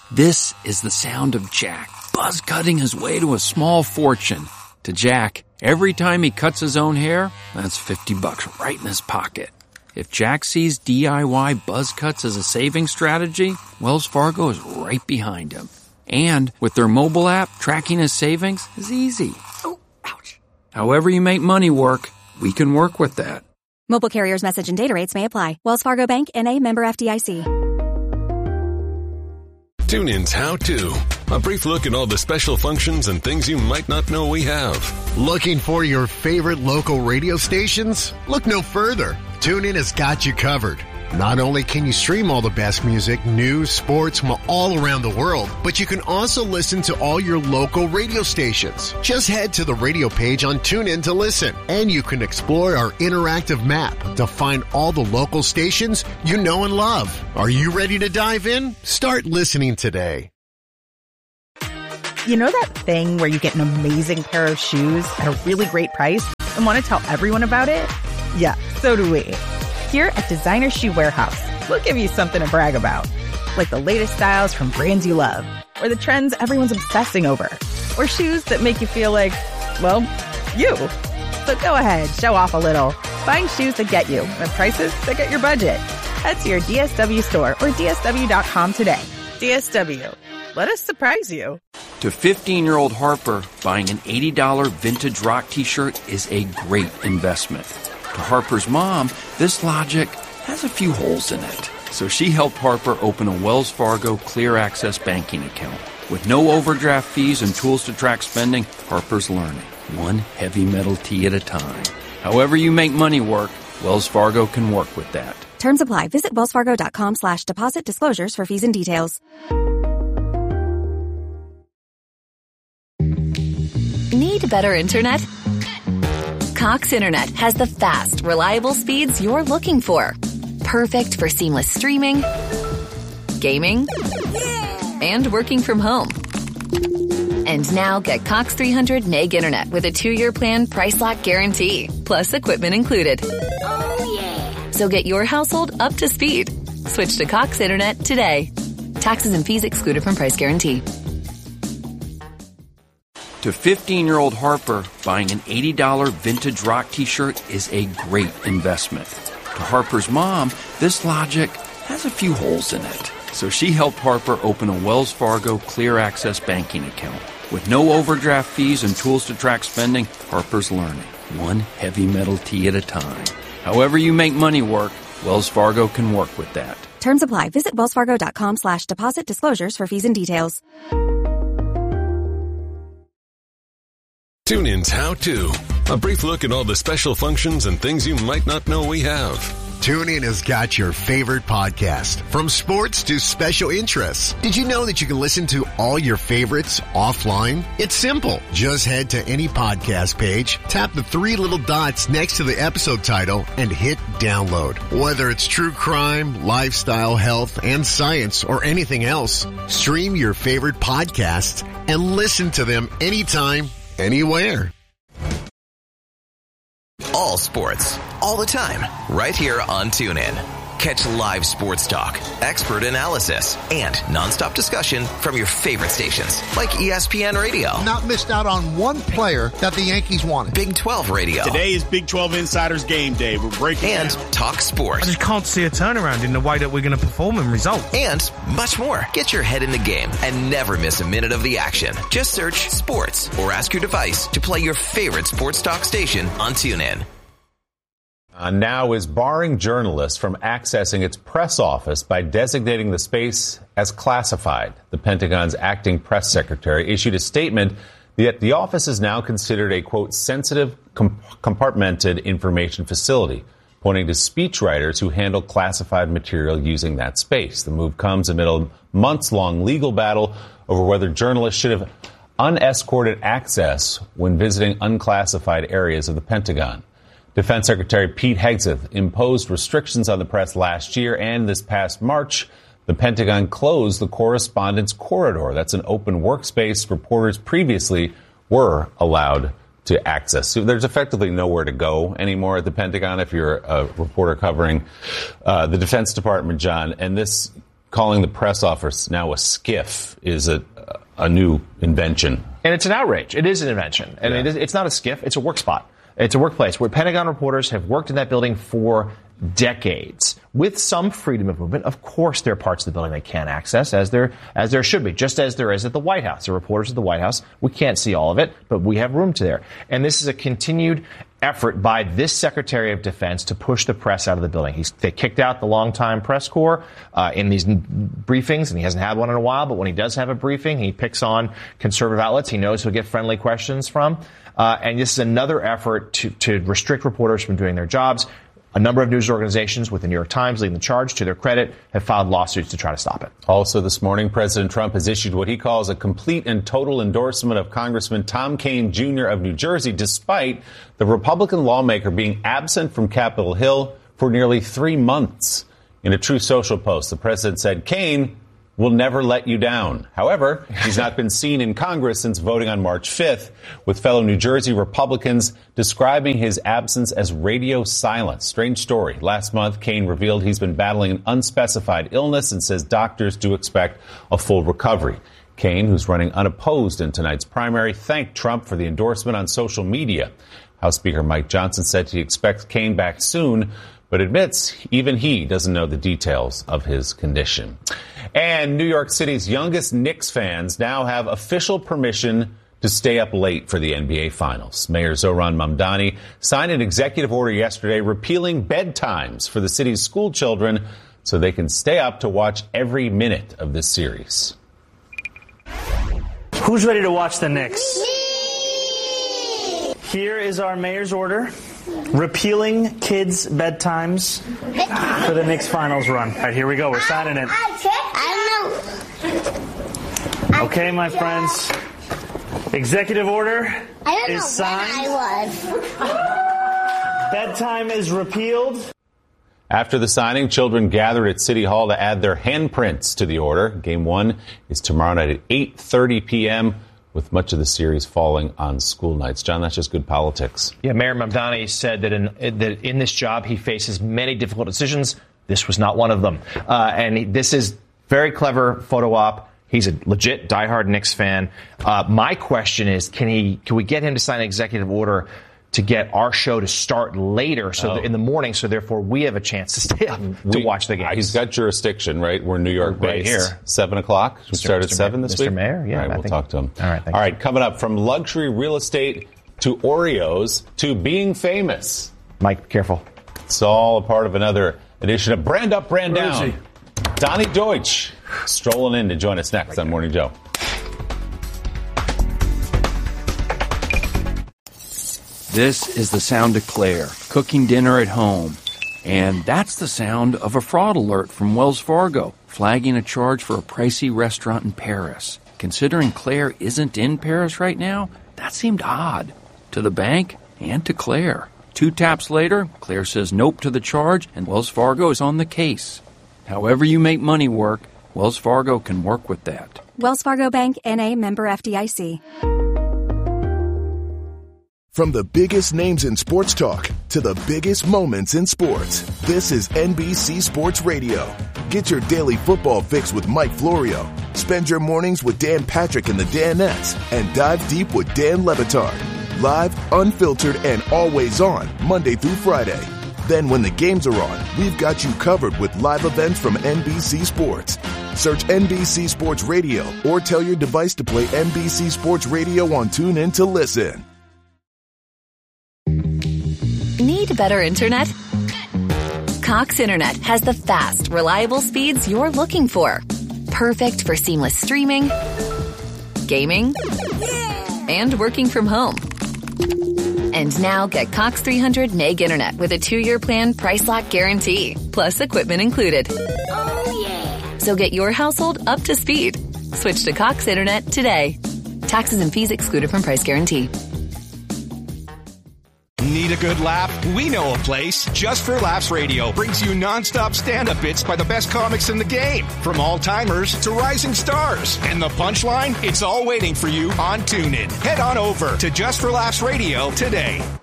This is the sound of Jack, buzz cutting his way to a small fortune. To Jack, every time he cuts his own hair, that's $50 right in his pocket. If Jack sees DIY buzz cuts as a saving strategy, Wells Fargo is right behind him. And with their mobile app, tracking his savings is easy. Oh, ouch. However you make money work, we can work with that. Mobile carriers' message and data rates may apply. Wells Fargo Bank, N.A., member FDIC. TuneIn's How To. A brief look at all the special functions and things you might not know we have. Looking for your favorite local radio stations? Look no further. TuneIn has got you covered. Not only can you stream all the best music, news, sports from all around the world, but you can also listen to all your local radio stations. Just head to the radio page on TuneIn to listen, and you can explore our interactive map to find all the local stations you know and love. Are you ready to dive in? Start listening today. You know that thing where you get an amazing pair of shoes at a really great price and want to tell everyone about it? Yeah, so do we. Here at Designer Shoe Warehouse, we'll give you something to brag about, like the latest styles from brands you love, or the trends everyone's obsessing over, or shoes that make you feel like, well, you. So go ahead, show off a little. Find shoes that get you at prices that get your budget. Head to your DSW store or DSW.com today. DSW. Let us surprise you. To 15-year-old Harper, buying an $80 vintage rock t-shirt is a great investment. To Harper's mom, this logic has a few holes in it. So she helped Harper open a Wells Fargo Clear Access banking account. With no overdraft fees and tools to track spending, Harper's learning, one heavy metal tea at a time. However you make money work, Wells Fargo can work with that. Terms apply. Visit wellsfargo.com/deposit disclosures for fees and details. Need better internet? Cox Internet has the fast, reliable speeds you're looking for. Perfect for seamless streaming, gaming, and working from home. And now get Cox 300 meg internet with a 2-year plan price lock guarantee, plus equipment included. Oh, yeah. So get your household up to speed. Switch to Cox Internet today. Taxes and fees excluded from price guarantee. To 15-year-old Harper, buying an $80 vintage rock t-shirt is a great investment. To Harper's mom, this logic has a few holes in it. So she helped Harper open a Wells Fargo Clear Access banking account. With no overdraft fees and tools to track spending, Harper's learning, one heavy metal tea at a time. However you make money work, Wells Fargo can work with that. Terms apply. Visit wellsfargo.com/deposit disclosures for fees and details. TuneIn's How To. A brief look at all the special functions and things you might not know we have. TuneIn has got your favorite podcast, from sports to special interests. Did you know that you can listen to all your favorites offline? It's simple. Just head to any podcast page, tap the 3 little dots next to the episode title, and hit download. Whether it's true crime, lifestyle, health, and science, or anything else, stream your favorite podcasts and listen to them anytime, anywhere. All sports, all the time, right here on TuneIn. Catch live sports talk, expert analysis, and nonstop discussion from your favorite stations, like ESPN Radio. Not missed out on one player that the Yankees wanted. Big 12 Radio. Today is Big 12 Insiders Game Day. We're breaking and down. Talk sports. I just can't see a turnaround in the way that we're going to perform and result. And much more. Get your head in the game and never miss a minute of the action. Just search sports or ask your device to play your favorite sports talk station on TuneIn. Now is barring journalists from accessing its press office by designating the space as classified. The Pentagon's acting press secretary issued a statement that the office is now considered a, quote, sensitive, compartmented information facility, pointing to speechwriters who handle classified material using that space. The move comes amid a months-long legal battle over whether journalists should have unescorted access when visiting unclassified areas of the Pentagon. Defense Secretary Pete Hegseth imposed restrictions on the press last year, and this past March, the Pentagon closed the Correspondence Corridor. That's an open workspace reporters previously were allowed to access. So there's effectively nowhere to go anymore at the Pentagon if you're a reporter covering the Defense Department, John. And this calling the press office now a skiff is a new invention. And it's an outrage. It is an invention. I mean, it's not a skiff. It's a work spot. It's a workplace where Pentagon reporters have worked in that building for decades with some freedom of movement. Of course, there are parts of the building they can't access, as there should be, just as there is at the White House. The reporters at the White House, we can't see all of it, but we have room to there. And this is a continued effort by this Secretary of Defense to push the press out of the building. They kicked out the longtime press corps in these briefings, and he hasn't had one in a while, but when he does have a briefing, he picks on conservative outlets he knows he'll get friendly questions from. And this is another effort to restrict reporters from doing their jobs. A number of news organizations, with the New York Times leading the charge, to their credit, have filed lawsuits to try to stop it. Also this morning, President Trump has issued what he calls a complete and total endorsement of Congressman Tom Kean Jr. of New Jersey, despite the Republican lawmaker being absent from Capitol Hill for nearly 3 months. In a True Social post, the president said, Kean will never let you down. However, he's not been seen in Congress since voting on March 5th, with fellow New Jersey Republicans describing his absence as radio silence. Strange story. Last month, Kean revealed he's been battling an unspecified illness and says doctors do expect a full recovery. Kean, who's running unopposed in tonight's primary, thanked Trump for the endorsement on social media. House Speaker Mike Johnson said he expects Kean back soon, but admits even he doesn't know the details of his condition. And New York City's youngest Knicks fans now have official permission to stay up late for the NBA Finals. Mayor Zohran Mamdani signed an executive order yesterday repealing bedtimes for the city's school children so they can stay up to watch every minute of this series. Who's ready to watch the Knicks? Here is our mayor's order repealing kids' bedtimes for the Knicks Finals run. All right, here we go. We're signing it. Okay, my friends. Executive order is signed. Bedtime is repealed. After the signing, children gathered at City Hall to add their handprints to the order. Game 1 is tomorrow night at 8:30 p.m., with much of the series falling on school nights. John, that's just good politics. Yeah, Mayor Mamdani said that in this job he faces many difficult decisions. This was not one of them. This is very clever photo op. He's a legit diehard Knicks fan. My question is, can we get him to sign an executive order to get our show to start later, in the morning, so therefore we have a chance to stay up to watch the game? He's got jurisdiction, right? We're New York based. Right here. 7 o'clock. Should we start at 7 this week? Mr. Mayor, yeah. All right, we'll talk to him. All right, thanks. All right, coming up, from luxury real estate to Oreos to being famous. Mike, careful. It's all a part of another edition of Brand Up, Brand Down. Donnie Deutsch strolling in to join us next on Morning Joe. This is the sound of Claire cooking dinner at home. And that's the sound of a fraud alert from Wells Fargo, flagging a charge for a pricey restaurant in Paris. Considering Claire isn't in Paris right now, that seemed odd to the bank and to Claire. 2 taps later, Claire says nope to the charge, and Wells Fargo is on the case. However you make money work, Wells Fargo can work with that. Wells Fargo Bank, N.A., member FDIC. From the biggest names in sports talk to the biggest moments in sports, this is NBC Sports Radio. Get your daily football fix with Mike Florio. Spend your mornings with Dan Patrick and the Danettes, and dive deep with Dan Le Batard. Live, unfiltered, and always on, Monday through Friday. Then when the games are on, we've got you covered with live events from NBC Sports. Search NBC Sports Radio or tell your device to play NBC Sports Radio on TuneIn to listen. Need better internet? Cox Internet has the fast, reliable speeds you're looking for. Perfect for seamless streaming, gaming, and working from home. And now get Cox 300 meg internet with a 2-year plan price lock guarantee, plus equipment included. Oh, yeah. So get your household up to speed. Switch to Cox Internet today. Taxes and fees excluded from price guarantee. Need a good laugh? We know a place. Just for Laughs Radio brings you nonstop stand-up bits by the best comics in the game. From all-timers to rising stars. And the punchline? It's all waiting for you on TuneIn. Head on over to Just for Laughs Radio today.